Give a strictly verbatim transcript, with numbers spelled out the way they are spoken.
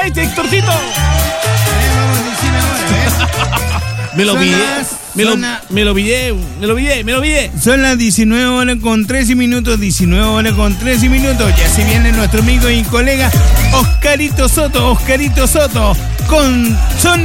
Este Héctorcito. Me lo pillé, me lo, me lo pillé, me lo pillé, me lo pillé. Son las diecinueve horas con trece minutos, diecinueve horas con trece minutos. Ya se viene nuestro amigo y colega Oscarito Soto, Oscarito Soto, con Son